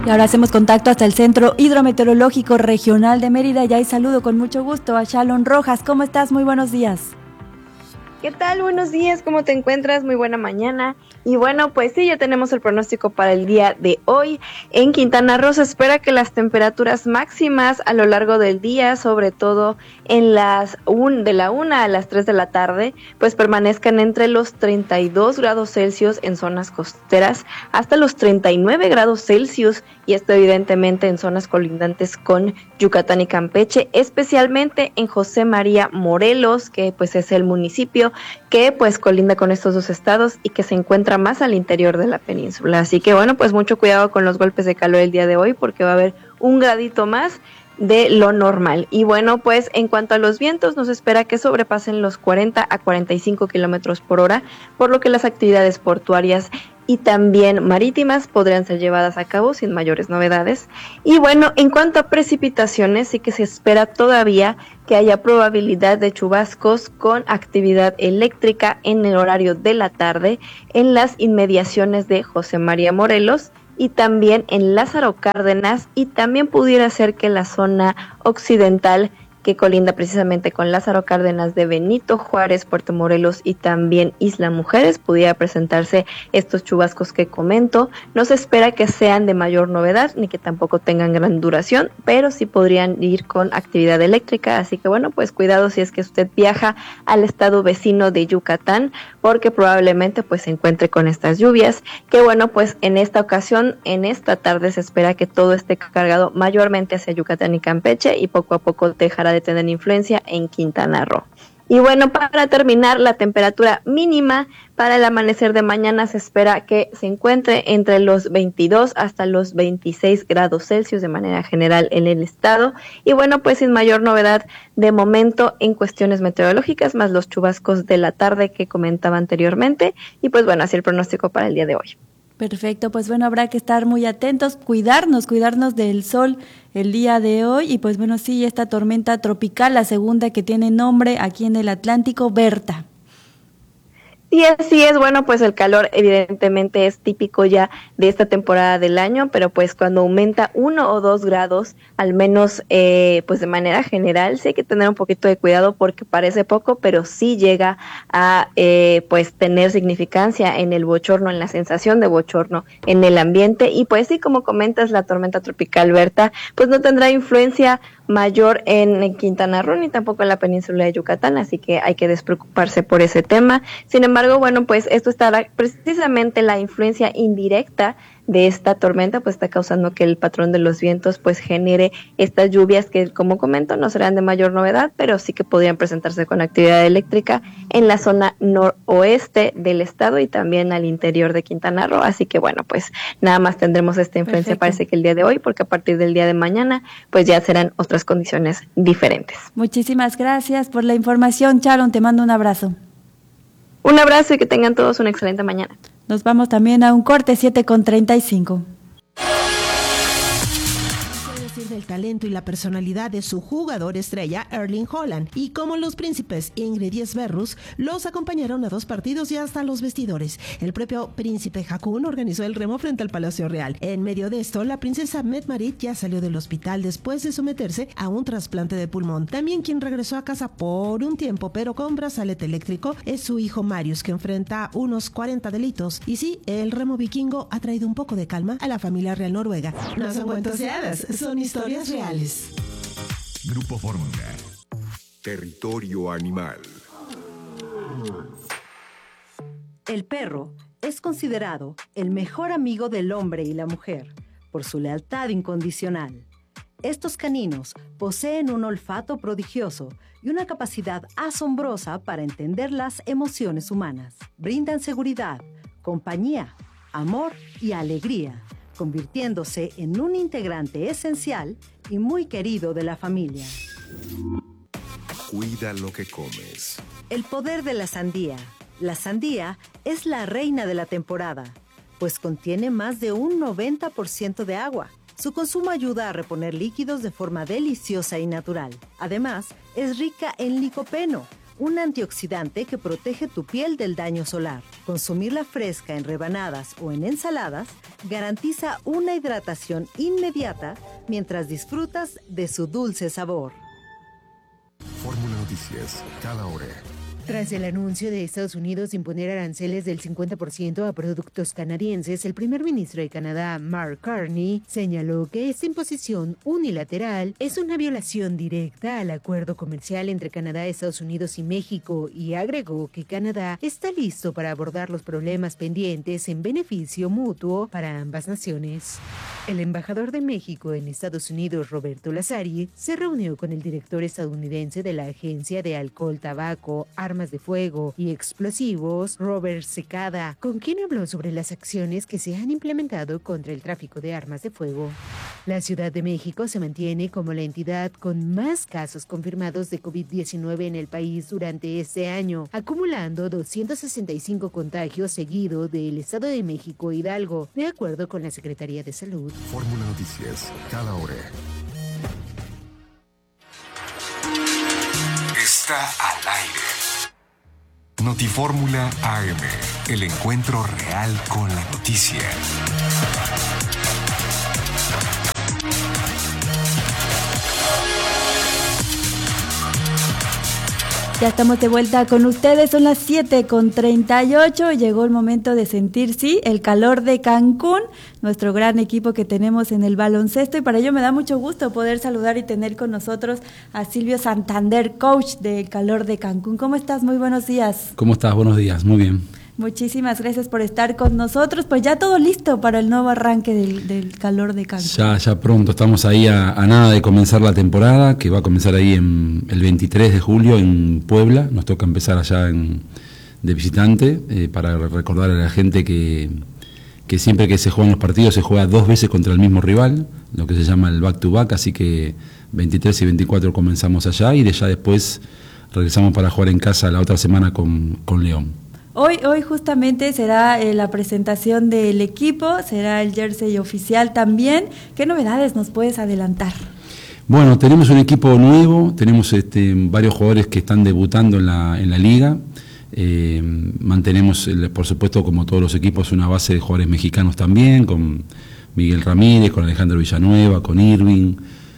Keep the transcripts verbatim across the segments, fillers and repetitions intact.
Y ahora hacemos contacto hasta el Centro Hidrometeorológico Regional de Mérida. Ya y saludo con mucho gusto a Shalon Rojas. ¿Cómo estás? Muy buenos días. ¿Qué tal? Buenos días, ¿cómo te encuentras? Muy buena mañana. Y bueno, pues sí, ya tenemos el pronóstico para el día de hoy. En Quintana Roo se espera que las temperaturas máximas a lo largo del día, sobre todo en las un, de la una a las tres de la tarde, pues permanezcan entre los treinta y dos grados Celsius en zonas costeras hasta los treinta y nueve grados Celsius, y esto evidentemente en zonas colindantes con Yucatán y Campeche, especialmente en José María Morelos, que pues es el municipio que pues colinda con estos dos estados y que se encuentra más al interior de la península. Así que bueno, pues mucho cuidado con los golpes de calor el día de hoy, porque va a haber un gradito más de lo normal. Y bueno, pues en cuanto a los vientos, nos espera que sobrepasen los cuarenta a cuarenta y cinco kilómetros por hora, por lo que las actividades portuarias y también marítimas podrían ser llevadas a cabo sin mayores novedades. Y bueno, en cuanto a precipitaciones, sí que se espera todavía que haya probabilidad de chubascos con actividad eléctrica en el horario de la tarde en las inmediaciones de José María Morelos y también en Lázaro Cárdenas, y también pudiera ser que la zona occidental que colinda precisamente con Lázaro Cárdenas de Benito Juárez, Puerto Morelos y también Isla Mujeres pudiera presentarse estos chubascos que comento. No se espera que sean de mayor novedad ni que tampoco tengan gran duración, pero sí podrían ir con actividad eléctrica, así que bueno, pues cuidado si es que usted viaja al estado vecino de Yucatán, porque probablemente pues se encuentre con estas lluvias, que bueno, pues en esta ocasión, en esta tarde se espera que todo esté cargado mayormente hacia Yucatán y Campeche, y poco a poco dejará de tener influencia en Quintana Roo. Y bueno, para terminar, la temperatura mínima para el amanecer de mañana se espera que se encuentre entre los veintidós hasta los veintiséis grados Celsius de manera general en el estado. Y bueno, pues sin mayor novedad de momento en cuestiones meteorológicas, más los chubascos de la tarde que comentaba anteriormente. Y pues bueno, así el pronóstico para el día de hoy. Perfecto, pues bueno, habrá que estar muy atentos, cuidarnos, cuidarnos del sol el día de hoy. Y pues bueno, sí, esta tormenta tropical, la segunda que tiene nombre aquí en el Atlántico, Berta. Sí, así es. Bueno, pues el calor evidentemente es típico ya de esta temporada del año, pero pues cuando aumenta uno o dos grados, al menos eh, pues de manera general, sí hay que tener un poquito de cuidado, porque parece poco, pero sí llega a eh, pues tener significancia en el bochorno, en la sensación de bochorno en el ambiente. Y pues sí, como comentas, la tormenta tropical Berta pues no tendrá influencia mayor en, en Quintana Roo ni tampoco en la península de Yucatán, así que hay que despreocuparse por ese tema. Sin embargo, bueno, pues esto estará precisamente la influencia indirecta de esta tormenta, pues está causando que el patrón de los vientos pues genere estas lluvias que, como comento, no serán de mayor novedad, pero sí que podrían presentarse con actividad eléctrica en la zona noroeste del estado y también al interior de Quintana Roo. Así que bueno, pues nada más tendremos esta influencia. Perfecto. Parece que el día de hoy, porque a partir del día de mañana pues ya serán otras condiciones diferentes. Muchísimas gracias por la información, Sharon, te mando un abrazo. Un abrazo y que tengan todos una excelente mañana. Nos vamos también a un corte, siete con treinta y cinco. Del talento y la personalidad de su jugador estrella Erling Haaland, y como los príncipes Ingrid y Sverrus los acompañaron a dos partidos y hasta los vestidores. El propio príncipe Haakon organizó el remo frente al Palacio Real. En medio de esto, la princesa Mette-Marit ya salió del hospital después de someterse a un trasplante de pulmón. También quien regresó a casa por un tiempo pero con brazalete eléctrico es su hijo Marius, que enfrenta unos cuarenta delitos. Y sí, el remo vikingo ha traído un poco de calma a la familia real noruega. No son cuentos de hadas, son historias reales. Grupo Fórmula. Territorio animal. El perro es considerado el mejor amigo del hombre y la mujer por su lealtad incondicional. Estos caninos poseen un olfato prodigioso y una capacidad asombrosa para entender las emociones humanas. Brindan seguridad, compañía, amor y alegría, convirtiéndose en un integrante esencial y muy querido de la familia. Cuida lo que comes. El poder de la sandía. La sandía es la reina de la temporada, pues contiene más de un noventa por ciento de agua. Su consumo ayuda a reponer líquidos de forma deliciosa y natural. Además, es rica en licopeno, un antioxidante que protege tu piel del daño solar. Consumirla fresca en rebanadas o en ensaladas garantiza una hidratación inmediata mientras disfrutas de su dulce sabor. Fórmula Noticias, cada hora. Tras el anuncio de Estados Unidos de imponer aranceles del cincuenta por ciento a productos canadienses, el primer ministro de Canadá, Mark Carney, señaló que esta imposición unilateral es una violación directa al acuerdo comercial entre Canadá, Estados Unidos y México, y agregó que Canadá está listo para abordar los problemas pendientes en beneficio mutuo para ambas naciones. El embajador de México en Estados Unidos, Roberto Lazari, se reunió con el director estadounidense de la Agencia de Alcohol, Tabaco, Armas de Fuego y Explosivos, Robert Secada, con quien habló sobre las acciones que se han implementado contra el tráfico de armas de fuego. La Ciudad de México se mantiene como la entidad con más casos confirmados de COVID diecinueve en el país durante este año, acumulando doscientos sesenta y cinco contagios seguido del Estado de México e Hidalgo, de acuerdo con la Secretaría de Salud. Fórmula Noticias, cada hora. Está al aire. Notifórmula A M, el encuentro real con la noticia. Ya estamos de vuelta con ustedes, son las siete con treinta y ocho, llegó el momento de sentir, sí, el calor de Cancún, nuestro gran equipo que tenemos en el baloncesto, y para ello me da mucho gusto poder saludar y tener con nosotros a Silvio Santander, coach del calor de Cancún. ¿Cómo estás? Muy buenos días. ¿Cómo estás? Buenos días, muy bien. Muchísimas gracias por estar con nosotros, pues ya todo listo para el nuevo arranque del, del calor de Cancún. Ya, ya pronto, estamos ahí a, a nada de comenzar la temporada, que va a comenzar ahí en el veintitrés de julio en Puebla, nos toca empezar allá en, de visitante, eh, para recordar a la gente que, que siempre que se juegan los partidos se juega dos veces contra el mismo rival, lo que se llama el back to back, así que veintitrés y veinticuatro comenzamos allá y de ya después regresamos para jugar en casa la otra semana con, con León. Hoy, hoy justamente será eh, la presentación del equipo, será el jersey oficial también. ¿Qué novedades nos puedes adelantar? Bueno, tenemos un equipo nuevo, tenemos este, varios jugadores que están debutando en la, en la liga. Eh, mantenemos, el, por supuesto, como todos los equipos, una base de jugadores mexicanos también, con Miguel Ramírez, con Alejandro Villanueva, con Irving.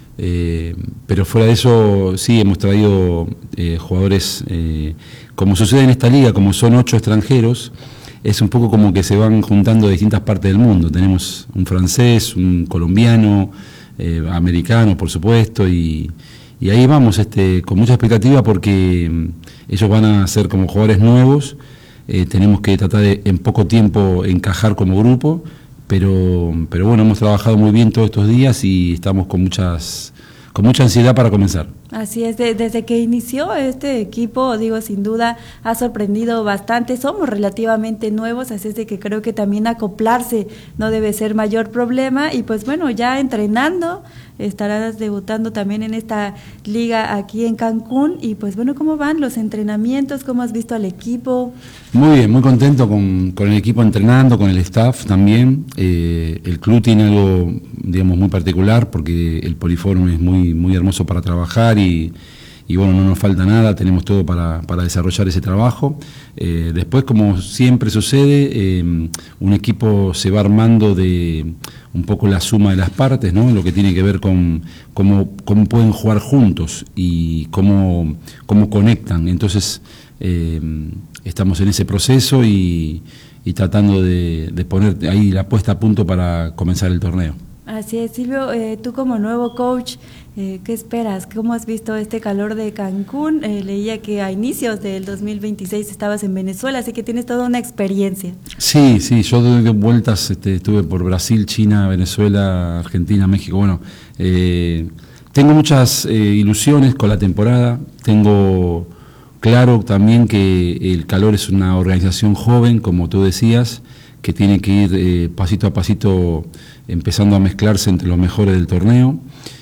Eh, pero fuera de eso, sí, hemos traído eh, jugadores, eh, como sucede en esta liga, como son ocho extranjeros, es un poco como que se van juntando de distintas partes del mundo. Tenemos un francés, un colombiano, eh, americano, por supuesto, y, y ahí vamos este, con mucha expectativa porque ellos van a ser como jugadores nuevos. Eh, tenemos que tratar de en poco tiempo encajar como grupo. Pero, pero bueno, hemos trabajado muy bien todos estos días y estamos con muchas, con mucha ansiedad para comenzar. Así es, de, desde que inició este equipo, digo, sin duda ha sorprendido bastante. Somos relativamente nuevos, así es de que creo que también acoplarse no debe ser mayor problema. Y pues bueno, ya entrenando, estarás debutando también en esta liga aquí en Cancún. Y pues bueno, ¿cómo van los entrenamientos? ¿Cómo has visto al equipo? Muy bien, muy contento con, con el equipo entrenando, con el staff también. Eh, el club tiene algo, digamos, muy particular porque el poliforum es muy, muy hermoso para trabajar. Y, y bueno, no nos falta nada, tenemos todo para, para desarrollar ese trabajo. Eh, después, como siempre sucede, eh, un equipo se va armando de un poco la suma de las partes, ¿no? Lo que tiene que ver con cómo, cómo pueden jugar juntos y cómo, cómo conectan. Entonces, eh, estamos en ese proceso y, y tratando de, de poner ahí la puesta a punto para comenzar el torneo. Así es, Silvio, eh, tú como nuevo coach, eh, ¿qué esperas? ¿Cómo has visto este calor de Cancún? Eh, leía que a inicios del dos mil veintiséis estabas en Venezuela, así que tienes toda una experiencia. Sí, sí, yo doy vueltas, este, estuve por Brasil, China, Venezuela, Argentina, México. Bueno, eh, tengo muchas eh, ilusiones con la temporada, tengo claro también que el calor es una organización joven, como tú decías, que tiene que ir eh, pasito a pasito empezando a mezclarse entre los mejores del torneo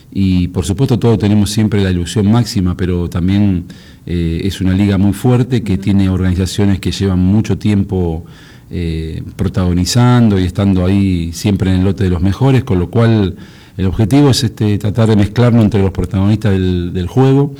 y por supuesto todos tenemos siempre la ilusión máxima, pero también eh, es una liga muy fuerte que tiene organizaciones que llevan mucho tiempo eh, protagonizando y estando ahí siempre en el lote de los mejores, con lo cual el objetivo es este, tratar de mezclarnos entre los protagonistas del, del juego.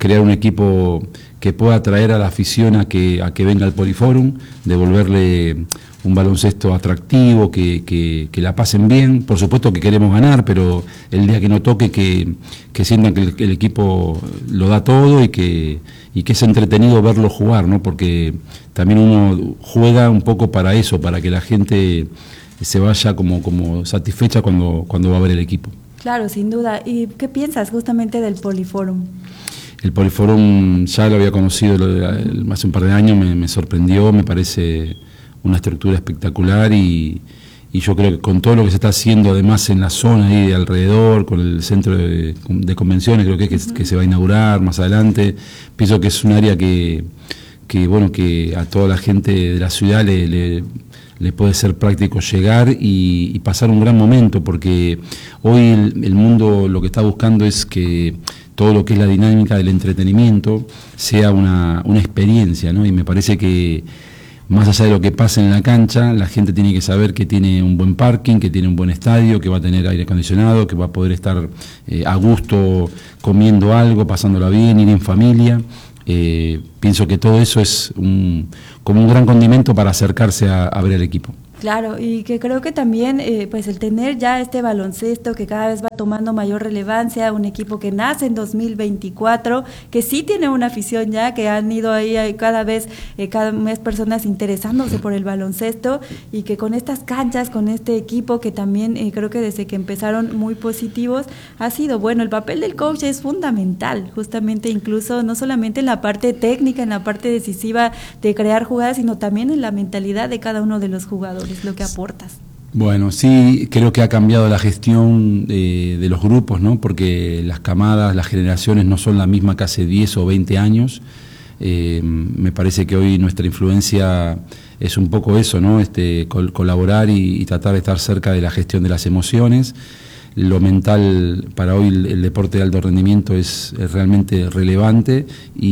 crear un equipo que pueda atraer a la afición a que, a que venga al Poliforum, devolverle un baloncesto atractivo, que, que, que la pasen bien. Por supuesto que queremos ganar, pero el día que no toque, que, que sientan que el, que el equipo lo da todo y que, y que es entretenido verlo jugar, ¿no? Porque también uno juega un poco para eso, para que la gente se vaya como, como satisfecha cuando, cuando va a ver el equipo. Claro, sin duda. ¿Y qué piensas justamente del Poliforum? El Poliforum ya lo había conocido hace un par de años, me, me sorprendió, me parece una estructura espectacular y, y yo creo que con todo lo que se está haciendo además en la zona ahí de alrededor, con el centro de, de convenciones, creo que, es que, que se va a inaugurar más adelante, pienso que es un área que, que bueno, que a toda la gente de la ciudad le, le, le puede ser práctico llegar y, y pasar un gran momento, porque hoy el, el mundo lo que está buscando es que todo lo que es la dinámica del entretenimiento sea una, una experiencia, ¿no? Y me parece que más allá de lo que pasa en la cancha, la gente tiene que saber que tiene un buen parking, que tiene un buen estadio, que va a tener aire acondicionado, que va a poder estar eh, a gusto comiendo algo, pasándola bien, ir en familia. Eh, pienso que todo eso es un, como un gran condimento para acercarse a, a ver el equipo. Claro, y que creo que también eh, pues el tener ya este baloncesto que cada vez va tomando mayor relevancia, un equipo que nace en dos mil veinticuatro, que sí tiene una afición ya, que han ido ahí, ahí cada vez, eh, cada mes personas interesándose por el baloncesto, y que con estas canchas, con este equipo que también eh, creo que desde que empezaron muy positivos, ha sido bueno. El papel del coach es fundamental, justamente incluso no solamente en la parte técnica, en la parte decisiva de crear jugadas, sino también en la mentalidad de cada uno de los jugadores, lo que aportas. Bueno, sí, creo que ha cambiado la gestión de, de los grupos, ¿no? Porque las camadas, las generaciones no son la misma que hace diez o veinte años. Eh, me parece que hoy nuestra influencia es un poco eso, ¿no? Este, col- colaborar y, y tratar de estar cerca de la gestión de las emociones. Lo mental para hoy, el, el deporte de alto rendimiento es, es realmente relevante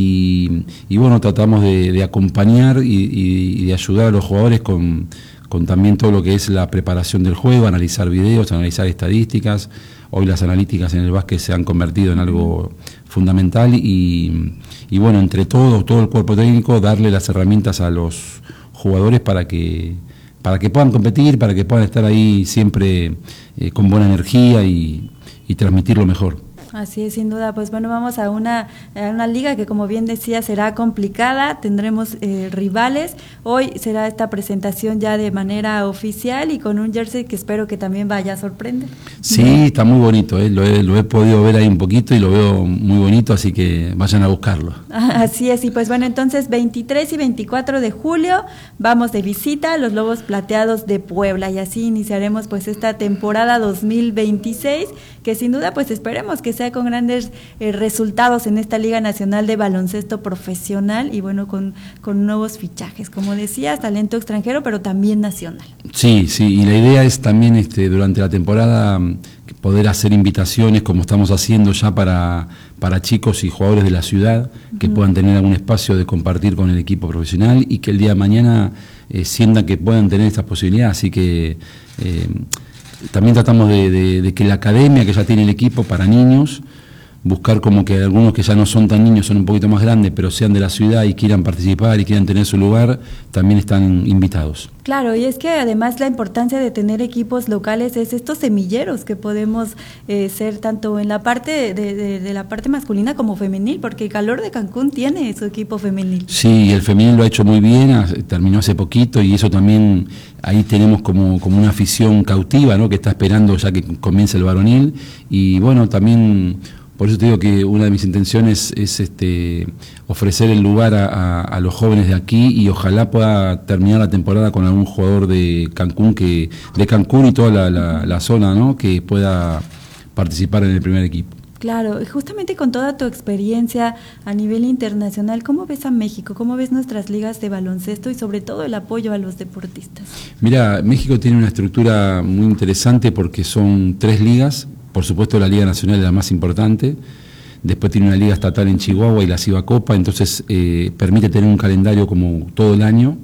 y, y bueno, tratamos de, de acompañar y, y, y de ayudar a los jugadores con, con también todo lo que es la preparación del juego, analizar videos, analizar estadísticas. Hoy las analíticas en el básquet se han convertido en algo fundamental y, y bueno, entre todos, todo el cuerpo técnico, darle las herramientas a los jugadores para que para que puedan competir, para que puedan estar ahí siempre eh, con buena energía y, y transmitir lo mejor. Así es, sin duda. Pues bueno, vamos a una, a una liga que, como bien decía, será complicada, tendremos eh, rivales. Hoy será esta presentación ya de manera oficial y con un jersey que espero que también vaya a sorprender. Sí, está muy bonito, ¿eh? lo, he, lo he podido ver ahí un poquito y lo veo muy bonito, así que vayan a buscarlo. Así es, y pues bueno, entonces veintitrés y veinticuatro de julio vamos de visita a los Lobos Plateados de Puebla y así iniciaremos pues esta temporada dos mil veintiséis, que sin duda pues esperemos que sea con grandes eh, resultados en esta Liga Nacional de Baloncesto Profesional y bueno, con, con nuevos fichajes, como decías, talento extranjero, pero también nacional. Sí, sí, y la idea es también este, durante la temporada poder hacer invitaciones como estamos haciendo ya para, para chicos y jugadores de la ciudad, que uh-huh. puedan tener algún espacio de compartir con el equipo profesional y que el día de mañana eh, sientan que puedan tener estas posibilidades, así que eh, también tratamos de, de, de que la academia que ya tiene el equipo para niños, buscar como que algunos que ya no son tan niños, son un poquito más grandes, pero sean de la ciudad y quieran participar y quieran tener su lugar, también están invitados. Claro, y es que además la importancia de tener equipos locales es estos semilleros que podemos eh, ser tanto en la parte de, de, de la parte masculina como femenil, porque el Calor de Cancún tiene su equipo femenil. Sí, el femenil lo ha hecho muy bien, terminó hace poquito y eso también, ahí tenemos como, como una afición cautiva, ¿no? Que está esperando ya que comience el varonil y bueno, también... Por eso te digo que una de mis intenciones es este, ofrecer el lugar a, a, a los jóvenes de aquí y ojalá pueda terminar la temporada con algún jugador de Cancún, que de Cancún y toda la, la, la zona, ¿no? Que pueda participar en el primer equipo. Claro, justamente con toda tu experiencia a nivel internacional, ¿cómo ves a México? ¿Cómo ves nuestras ligas de baloncesto y sobre todo el apoyo a los deportistas? Mira, México tiene una estructura muy interesante porque son tres ligas. Por supuesto la Liga Nacional es la más importante, después tiene una liga estatal en Chihuahua y la Ciba Copa, entonces eh, permite tener un calendario como todo el año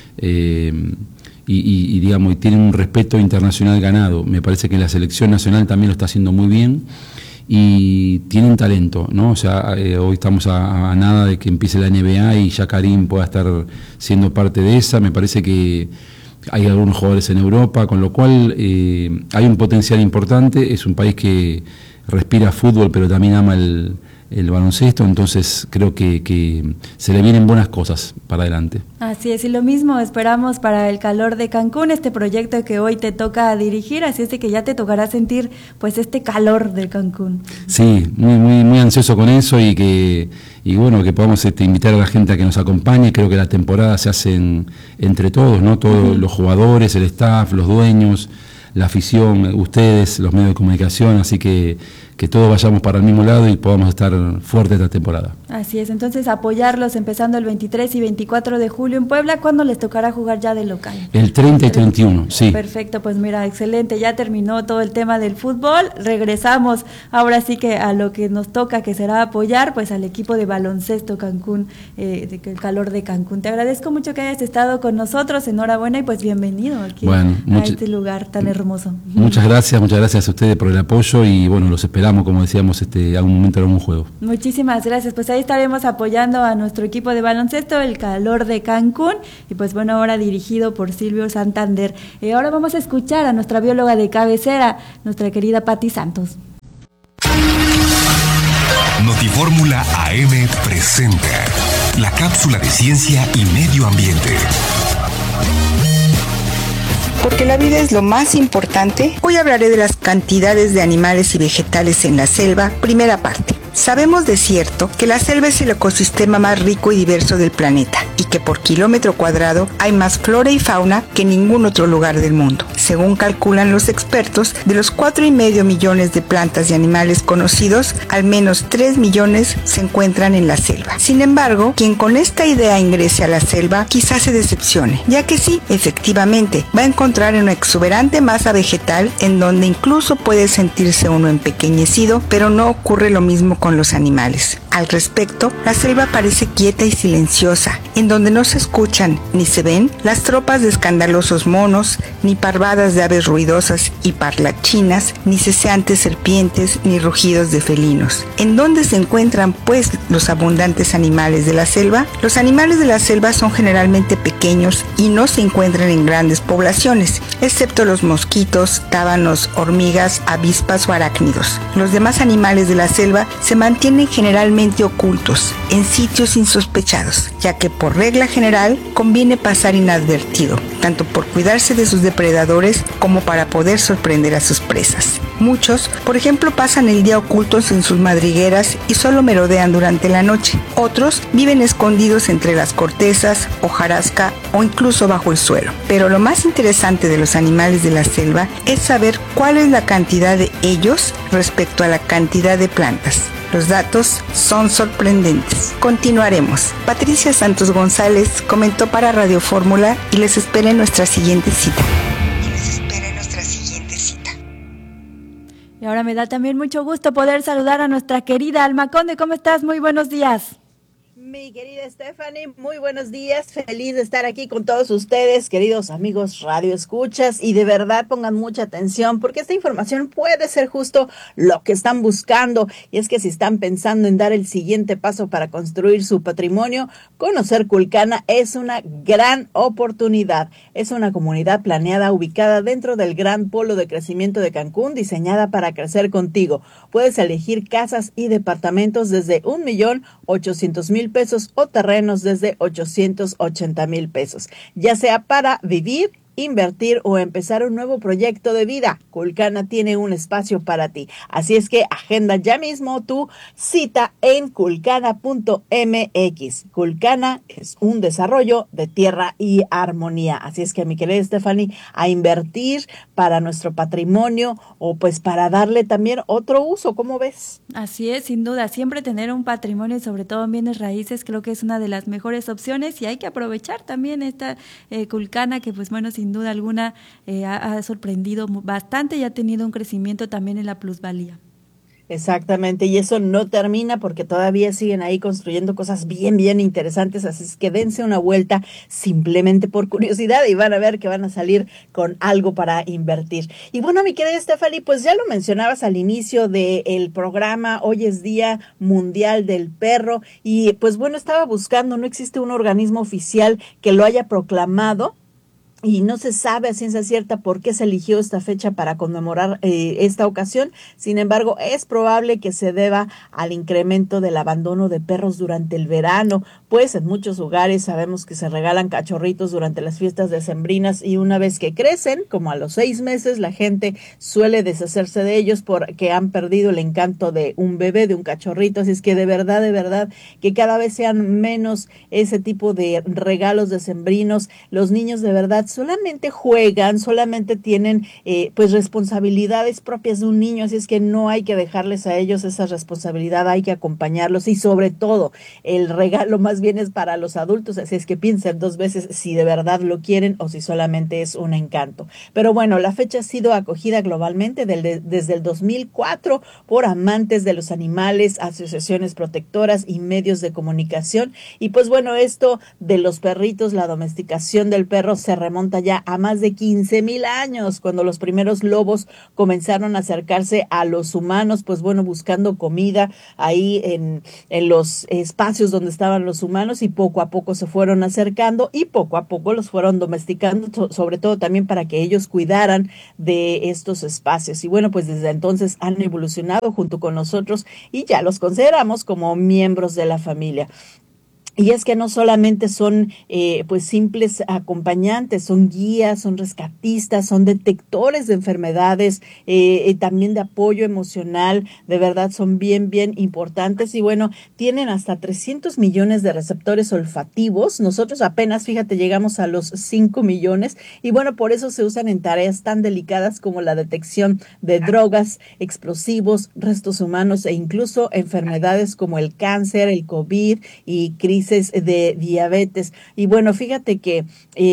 eh, y, y, y digamos, y tiene un respeto internacional ganado. Me parece que la selección nacional también lo está haciendo muy bien y tienen talento, ¿no? O sea, eh, hoy estamos a, a nada de que empiece la N B A y ya Karim pueda estar siendo parte de esa. Me parece que hay algunos jugadores en Europa, con lo cual eh, hay un potencial importante. Es un país que respira fútbol, pero también ama el, el baloncesto, entonces creo que, que se le vienen buenas cosas para adelante. Así es, y lo mismo esperamos para el calor de Cancún, este proyecto que hoy te toca dirigir, así es de que ya te tocará sentir pues este calor de Cancún. Sí, muy muy muy ansioso con eso y que y bueno, que podamos este, invitar a la gente a que nos acompañe. Creo que la temporada se hace en, entre todos, ¿no? Todos uh-huh. los jugadores, el staff, los dueños, la afición, ustedes, los medios de comunicación, así que que todos vayamos para el mismo lado y podamos estar fuertes esta temporada. Así es, entonces apoyarlos empezando el veintitrés y veinticuatro de julio en Puebla. ¿Cuándo les tocará jugar ya de local? El treinta y treinta y uno, sí. Perfecto, pues mira, excelente, ya terminó todo el tema del fútbol, regresamos ahora sí que a lo que nos toca, que será apoyar pues al equipo de baloncesto Cancún, eh, de, el calor de Cancún. Te agradezco mucho que hayas estado con nosotros, enhorabuena y pues bienvenido aquí bueno, a much- este lugar tan hermoso. Muchas gracias, muchas gracias a ustedes por el apoyo y bueno, los esperamos, como decíamos, este, a un momento en un juego. Muchísimas gracias, pues ahí estaremos apoyando a nuestro equipo de baloncesto, el calor de Cancún, y pues bueno, ahora dirigido por Silvio Santander. Eh, ahora vamos a escuchar a nuestra bióloga de cabecera, nuestra querida Patti Santos. Notifórmula A M presenta la cápsula de ciencia y medio ambiente. Porque la vida es lo más importante, hoy hablaré de las cantidades de animales y vegetales en la selva, primera parte. Sabemos de cierto que la selva es el ecosistema más rico y diverso del planeta y que por kilómetro cuadrado hay más flora y fauna que en ningún otro lugar del mundo. Según calculan los expertos, de los cuatro y medio millones de plantas y animales conocidos, al menos tres millones se encuentran en la selva. Sin embargo, quien con esta idea ingrese a la selva quizás se decepcione, ya que sí, efectivamente, va a encontrar una exuberante masa vegetal en donde incluso puede sentirse uno empequeñecido, pero no ocurre lo mismo con los animales. Al respecto, la selva parece quieta y silenciosa, en donde no se escuchan ni se ven las tropas de escandalosos monos, ni parvadas de aves ruidosas y parlachinas, ni ceseantes serpientes, ni rugidos de felinos. ¿En dónde se encuentran, pues, los abundantes animales de la selva? Los animales de la selva son generalmente pequeños y no se encuentran en grandes poblaciones, excepto los mosquitos, tábanos, hormigas, avispas o arácnidos. Los demás animales de la selva se mantienen generalmente ocultos, en sitios insospechados, ya que por regla general conviene pasar inadvertido, tanto por cuidarse de sus depredadores como para poder sorprender a sus presas. Muchos, por ejemplo, pasan el día ocultos en sus madrigueras y solo merodean durante la noche. Otros viven escondidos entre las cortezas, hojarasca o incluso bajo el suelo. Pero lo más interesante de los animales de la selva es saber cuál es la cantidad de ellos respecto a la cantidad de plantas. Los datos son sorprendentes. Continuaremos. Patricia Santos González comentó para Radio Fórmula y les espera en nuestra siguiente cita. Y les espera en nuestra siguiente cita. Y ahora me da también mucho gusto poder saludar a nuestra querida Alma Conde. ¿Cómo estás? Muy buenos días. Mi querida Stephanie, muy buenos días, feliz de estar aquí con todos ustedes, queridos amigos Radio Escuchas, y de verdad pongan mucha atención porque esta información puede ser justo lo que están buscando, y es que si están pensando en dar el siguiente paso para construir su patrimonio, conocer Culcana es una gran oportunidad. Es una comunidad planeada ubicada dentro del gran polo de crecimiento de Cancún, diseñada para crecer contigo. Puedes elegir casas y departamentos desde un millón ochocientos mil pesos o terrenos desde ochocientos ochenta mil pesos, ya sea para vivir, invertir o empezar un nuevo proyecto de vida. Culcana tiene un espacio para ti. Así es que agenda ya mismo tu cita en culcana punto m x. Culcana es un desarrollo de tierra y armonía. Así es que, mi querida Stephanie, a invertir para nuestro patrimonio o pues para darle también otro uso. ¿Cómo ves? Así es, sin duda. Siempre tener un patrimonio y sobre todo en bienes raíces creo que es una de las mejores opciones y hay que aprovechar también esta eh, Culcana que pues bueno, sin duda alguna eh, ha, ha sorprendido bastante y ha tenido un crecimiento también en la plusvalía. Exactamente, y eso no termina porque todavía siguen ahí construyendo cosas bien, bien interesantes, así es que dense una vuelta simplemente por curiosidad y van a ver que van a salir con algo para invertir. Y bueno, mi querida Stephanie, pues ya lo mencionabas al inicio del programa, hoy es Día Mundial del Perro y pues bueno, estaba buscando, no existe un organismo oficial que lo haya proclamado, y no se sabe a ciencia cierta por qué se eligió esta fecha para conmemorar eh, esta ocasión. Sin embargo, es probable que se deba al incremento del abandono de perros durante el verano, pues en muchos lugares sabemos que se regalan cachorritos durante las fiestas decembrinas y una vez que crecen, como a los seis meses, la gente suele deshacerse de ellos porque han perdido el encanto de un bebé, de un cachorrito. Así es que de verdad, de verdad, que cada vez sean menos ese tipo de regalos decembrinos. Los niños de verdad solamente juegan, solamente tienen eh, pues responsabilidades propias de un niño, así es que no hay que dejarles a ellos esa responsabilidad, hay que acompañarlos y sobre todo el regalo más bien es para los adultos, así es que piensen dos veces si de verdad lo quieren o si solamente es un encanto. Pero bueno, la fecha ha sido acogida globalmente del, desde el dos mil cuatro por amantes de los animales, asociaciones protectoras y medios de comunicación y pues bueno, esto de los perritos, la domesticación del perro se remonta ya a más de quince mil años, cuando los primeros lobos comenzaron a acercarse a los humanos, pues bueno, buscando comida ahí en, en los espacios donde estaban los humanos y poco a poco se fueron acercando y poco a poco los fueron domesticando, sobre todo también para que ellos cuidaran de estos espacios. Y bueno, pues desde entonces han evolucionado junto con nosotros y ya los consideramos como miembros de la familia. Y es que no solamente son eh, pues simples acompañantes, son guías, son rescatistas, son detectores de enfermedades, eh, eh, también de apoyo emocional, de verdad son bien, bien importantes y bueno, tienen hasta trescientos millones de receptores olfativos, nosotros apenas, fíjate, llegamos a los cinco millones y bueno, por eso se usan en tareas tan delicadas como la detección de drogas, explosivos, restos humanos e incluso enfermedades como el cáncer, el COVID y crisis de diabetes. Y bueno, fíjate que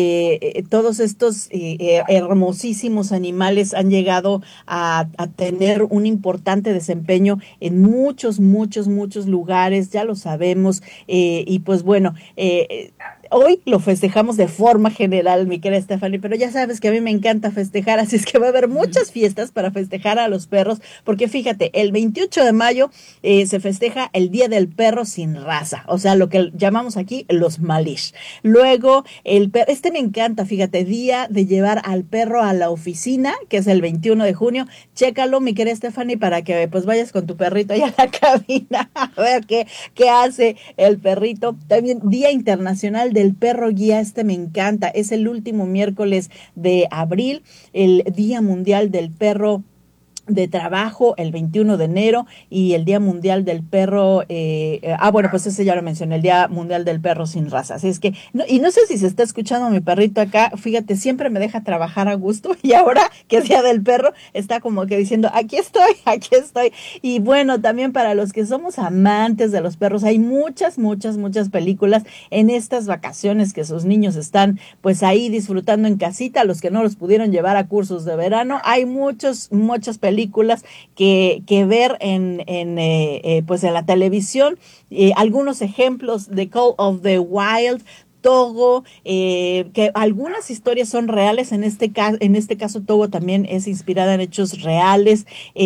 eh, todos estos eh, hermosísimos animales han llegado a, a tener un importante desempeño en muchos, muchos, muchos lugares, ya lo sabemos, eh, y pues bueno, eh, hoy lo festejamos de forma general, mi querida Stephanie, pero ya sabes que a mí me encanta festejar, así es que va a haber muchas fiestas para festejar a los perros, porque fíjate, el veintiocho de mayo eh, se festeja el Día del Perro Sin Raza, o sea, lo que llamamos aquí los Malish. Luego, el perro, este me encanta, fíjate, día de llevar al perro a la oficina, que es el veintiuno de junio, chécalo, mi querida Stephanie, para que pues vayas con tu perrito allá a la cabina, a ver qué, qué hace el perrito. También Día Internacional de el perro guía, este me encanta, es el último miércoles de abril, el Día Mundial del Perro de Trabajo, el veintiuno de enero, y el Día Mundial del Perro, eh, eh, ah, bueno, pues ese ya lo mencioné, el Día Mundial del Perro Sin Raza. Así es que, no, y no sé si se está escuchando mi perrito acá, fíjate, siempre me deja trabajar a gusto, y ahora que es Día del Perro, está como que diciendo, aquí estoy, aquí estoy. Y bueno, también para los que somos amantes de los perros, hay muchas, muchas, muchas películas en estas vacaciones que sus niños están, pues ahí disfrutando en casita, los que no los pudieron llevar a cursos de verano, hay muchos, muchas películas películas que, que ver en, en eh, eh, pues en la televisión, eh, algunos ejemplos de Call of the Wild, Togo, eh, que algunas historias son reales, en este caso, en este caso Togo también es inspirada en hechos reales,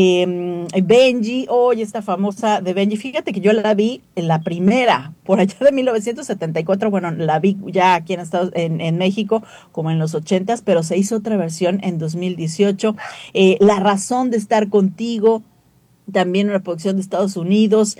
eh, Benji, oye, esta famosa de Benji, fíjate que yo la vi en la primera, por allá de mil novecientos setenta y cuatro, bueno, la vi ya aquí en Estados, en, en México, como en los ochentas, pero se hizo otra versión en dos mil dieciocho, eh, La razón de estar contigo, también una producción de Estados Unidos,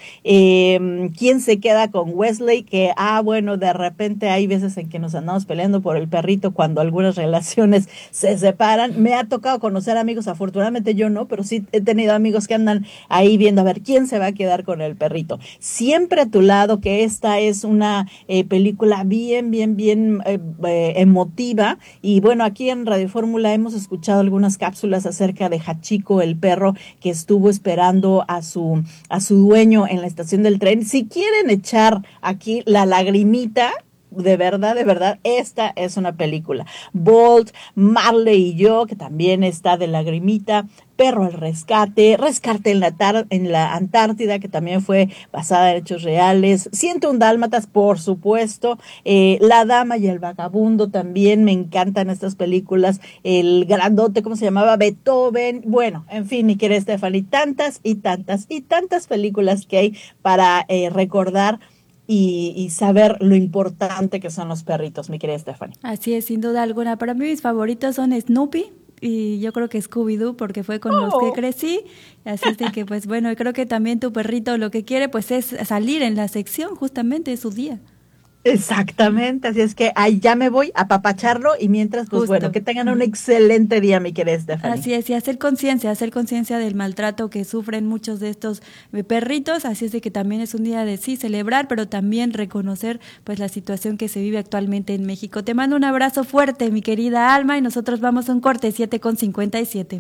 eh, ¿quién se queda con Wesley? Que, ah, bueno, de repente hay veces en que nos andamos peleando por el perrito cuando algunas relaciones se separan. Me ha tocado conocer amigos, afortunadamente yo no, pero sí he tenido amigos que andan ahí viendo a ver quién se va a quedar con el perrito. Siempre a tu lado, que esta es una eh, película bien, bien, bien eh, eh, emotiva, y bueno, aquí en Radio Fórmula hemos escuchado algunas cápsulas acerca de Hachiko, el perro que estuvo esperando a su a su dueño en la estación del tren. Si quieren echar aquí la lagrimita, de verdad, de verdad, esta es una película. Bolt, Marley y yo, que también está de Lagrimita, Perro al rescate, Rescate en la, tar- en la Antártida, que también fue basada en hechos reales, ciento un Dálmatas, por supuesto, eh, La Dama y el Vagabundo también, me encantan estas películas, el grandote, ¿cómo se llamaba? Beethoven, bueno, en fin, mi querida Stephanie, tantas y tantas y tantas películas que hay para eh, recordar y, y saber lo importante que son los perritos, mi querida Stephanie. Así es, sin duda alguna. Para mí mis favoritos son Snoopy y yo creo que Scooby-Doo porque fue con oh. los que crecí, así es de que pues bueno, creo que también tu perrito lo que quiere pues es salir en la sección justamente de su día. Exactamente, así es que ahí ya me voy a apapacharlo y mientras, pues Justo. bueno, que tengan un excelente día, mi querida Stephanie. Así es, y hacer conciencia, hacer conciencia del maltrato que sufren muchos de estos perritos, así es de que también es un día de sí celebrar, pero también reconocer pues la situación que se vive actualmente en México. Te mando un abrazo fuerte, mi querida Alma, y nosotros vamos a un corte siete con cincuenta y siete.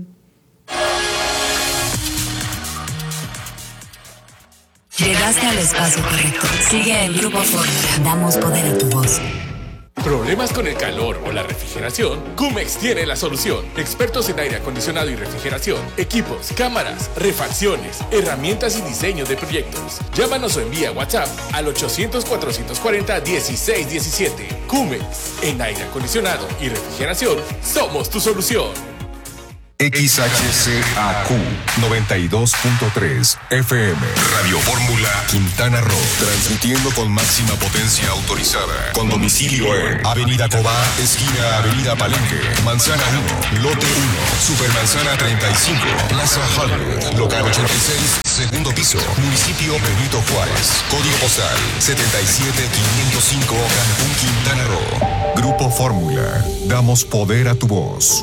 Llegaste al espacio correcto. Sigue el Grupo Fórmula. Damos poder a tu voz. ¿Problemas con el calor o la refrigeración? Cumex tiene la solución. Expertos en aire acondicionado y refrigeración, equipos, cámaras, refacciones, herramientas y diseño de proyectos. Llámanos o envía WhatsApp al ochocientos, cuatrocientos cuarenta, dieciséis diecisiete. Cumex, en aire acondicionado y refrigeración, somos tu solución. X H C A Q noventa y dos punto tres F M Radio Fórmula Quintana Roo, transmitiendo con máxima potencia autorizada, con domicilio en Avenida Cobá, esquina Avenida Palenque, Manzana uno, Lote uno, Supermanzana treinta y cinco, Plaza Hollywood, Local ochenta y seis, segundo piso, Municipio Benito Juárez, Código postal setenta y siete quinientos cinco, Cancún, Quintana Roo. Grupo Fórmula, damos poder a tu voz.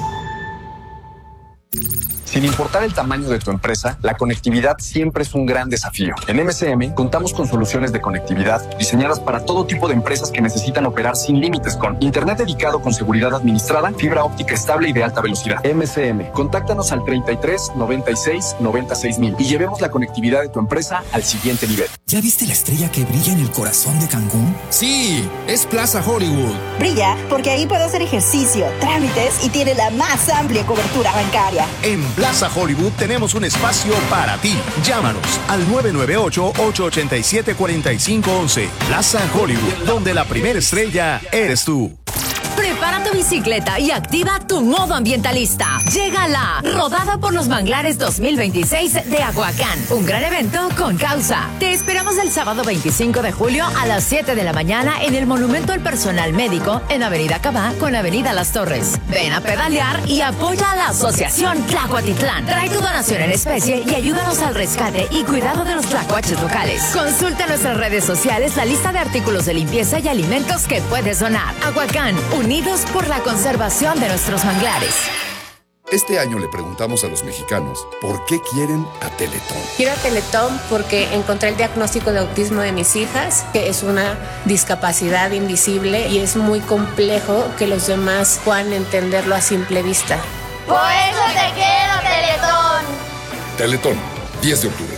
Sin importar el tamaño de tu empresa, la conectividad siempre es un gran desafío. En M C M contamos con soluciones de conectividad diseñadas para todo tipo de empresas que necesitan operar sin límites con internet dedicado con seguridad administrada, fibra óptica estable y de alta velocidad. M C M, contáctanos al treinta y tres, noventa y seis, noventa y seis mil y llevemos la conectividad de tu empresa al siguiente nivel. ¿Ya viste la estrella que brilla en el corazón de Cancún? Sí, es Plaza Hollywood. Brilla porque ahí puedo hacer ejercicio, trámites y tiene la más amplia cobertura bancaria. En Plaza Hollywood tenemos un espacio para ti. Llámanos al nueve nueve ocho, ocho ocho siete, cuatro cinco uno uno. Plaza Hollywood, donde la primera estrella eres tú. Prepara tu bicicleta y activa tu modo ambientalista. Llega la Rodada por los Manglares dos mil veintiséis de Aguacán. Un gran evento con causa. Te esperamos el sábado veinticinco de julio a las siete de la mañana en el Monumento al Personal Médico en Avenida Cabá con Avenida Las Torres. Ven a pedalear y apoya a la Asociación Tlacuatitlán. Trae tu donación en especie y ayúdanos al rescate y cuidado de los tlacuaches locales. Consulta en nuestras redes sociales la lista de artículos de limpieza y alimentos que puedes donar. Aguacán, unidos por la conservación de nuestros manglares. Este año le preguntamos a los mexicanos por qué quieren a Teletón. Quiero a Teletón porque encontré el diagnóstico de autismo de mis hijas, que es una discapacidad invisible y es muy complejo que los demás puedan entenderlo a simple vista. Por eso te quiero, Teletón. Teletón, diez de octubre.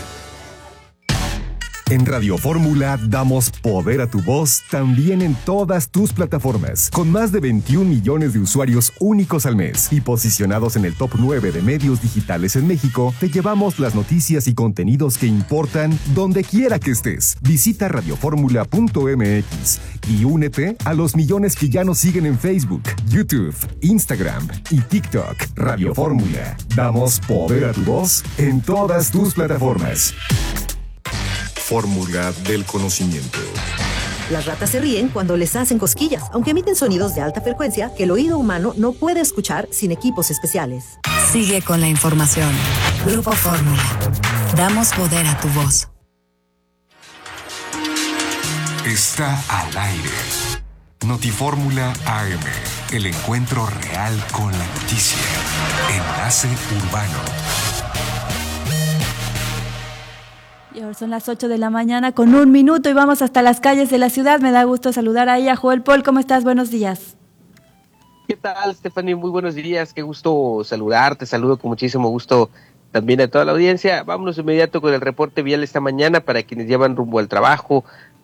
En Radio Fórmula damos poder a tu voz también en todas tus plataformas, con más de veintiún millones de usuarios únicos al mes y posicionados en el top nueve de medios digitales en México. Te llevamos las noticias y contenidos que importan donde quiera que estés. Visita radioformula punto m x y únete a los millones que ya nos siguen en Facebook, YouTube, Instagram y TikTok. Radio Fórmula, damos poder a tu voz en todas tus plataformas. Fórmula del conocimiento. Las ratas se ríen cuando les hacen cosquillas, aunque emiten sonidos de alta frecuencia que el oído humano no puede escuchar sin equipos especiales. Sigue con la información. Grupo Fórmula. Damos poder a tu voz. Está al aire. Notifórmula A M. El encuentro real con la noticia. Enlace urbano. Y ahora son las ocho de la mañana con un minuto y vamos hasta las calles de la ciudad. Me da gusto saludar ahí a Joel Paul. ¿Cómo estás? Buenos días. ¿Qué tal, Stephanie? Muy buenos días. Qué gusto saludarte. Saludo con muchísimo gusto también a toda la audiencia. Vámonos de inmediato con el reporte vial esta mañana para quienes llevan rumbo al trabajo,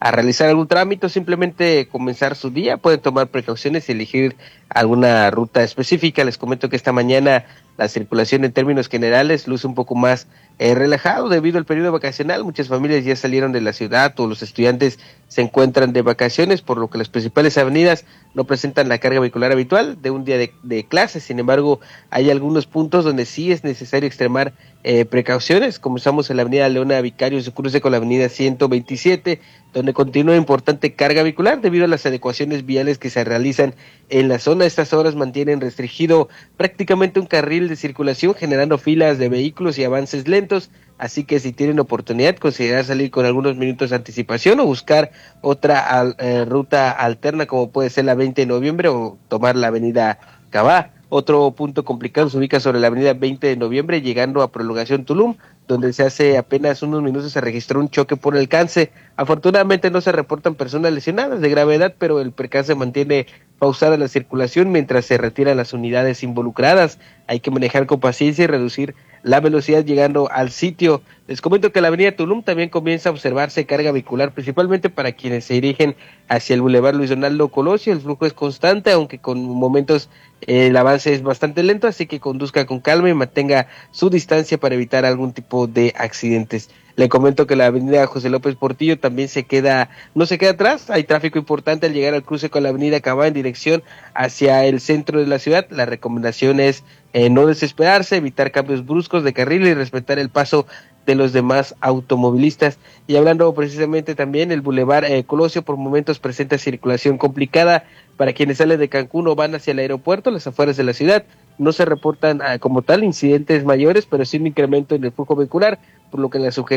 a realizar algún trámite o simplemente comenzar su día, pueden tomar precauciones y elegir alguna ruta específica. Les comento que esta mañana la circulación en términos generales luce un poco más eh, relajado debido al periodo vacacional. Muchas familias ya salieron de la ciudad o los estudiantes se encuentran de vacaciones, por lo que las principales avenidas no presentan la carga vehicular habitual de un día de, de clases. Sin embargo, hay algunos puntos donde sí es necesario extremar eh, precauciones. Comenzamos en la avenida Leona Vicario, su cruce con la avenida ciento veintisiete, donde continúa importante carga vehicular debido a las adecuaciones viales que se realizan en la zona. Estas horas mantienen restringido prácticamente un carril de circulación, generando filas de vehículos y avances lentos, así que si tienen oportunidad, considerar salir con algunos minutos de anticipación o buscar otra al, eh, ruta alterna, como puede ser la veinte de noviembre o tomar la avenida Cabá. Otro punto complicado se ubica sobre la avenida veinte de noviembre, llegando a Prolongación Tulum, donde se hace apenas unos minutos se registró un choque por alcance. Afortunadamente no se reportan personas lesionadas de gravedad, pero el percance mantiene pausada la circulación mientras se retiran las unidades involucradas. Hay que manejar con paciencia y reducir la velocidad llegando al sitio. Les comento que en la avenida Tulum también comienza a observarse carga vehicular, principalmente para quienes se dirigen hacia el Boulevard Luis Donaldo Colosio. El flujo es constante, aunque con momentos eh, el avance es bastante lento, así que conduzca con calma y mantenga su distancia para evitar algún tipo de accidentes. Le comento que la avenida José López Portillo también se queda, no se queda atrás. Hay tráfico importante al llegar al cruce con la avenida Cabá en dirección hacia el centro de la ciudad. La recomendación es eh, no desesperarse, evitar cambios bruscos de carril y respetar el paso de los demás automovilistas. Y hablando precisamente también, el Boulevard eh, Colosio por momentos presenta circulación complicada para quienes salen de Cancún o van hacia el aeropuerto, las afueras de la ciudad. No se reportan eh, como tal incidentes mayores, pero sí un incremento en el flujo vehicular, por lo que la sugerencia